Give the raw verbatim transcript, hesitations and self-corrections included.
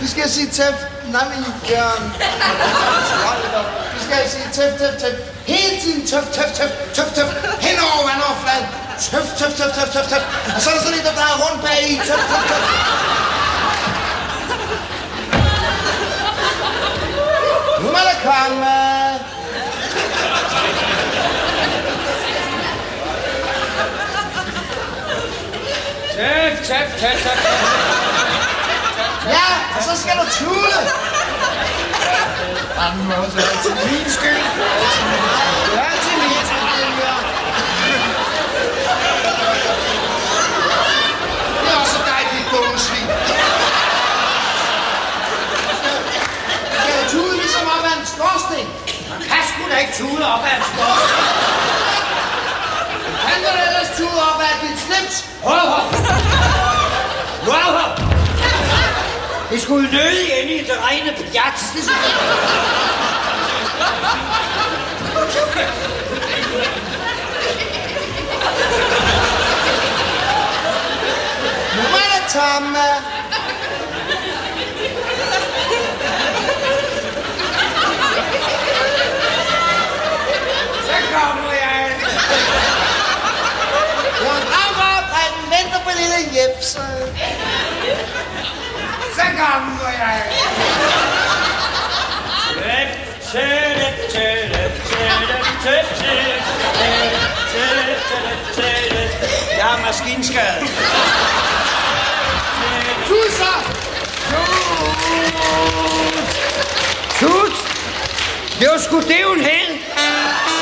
Vi skal sige tæft. Nej, men Jørgen. Vi skal sige tæft, tæft, tæft. Hele tiden tøft, tøft, tøft, tøft, tøft. Hen over vandoverfladen. Tøft, tøft, tøft, tøft, tøft, tøft. Og så er der sådan lidt, der drejer rundt bag i. Tøft, tøft, tøft. Nu må der komme. Tæft, tæft, tæft, tæft. Ja, og så skal du tude. Jamen også, det er altid min skyld. Det er altid min skyld, ja. Det er også dig, dit dumme svin. Skal du tude ligesom op ad en skorsten? Man kan sgu da ikke tude op ad en skorsten. Kan du ellers tude op ad dit slips? Hov, hov. Hov, hov. Det skulle nødig ind i det rene pjat. Nu må det tomme. Så kommer jeg. Jørgen Gravgaard, drengen venter på lille Jepse. Så kommer jeg. Tæft, tæft, tæft, tæft, tæft, tæft, tæft. Jeg er maskinskadet. Tut så! Tut! Det var sgu det, hun hed.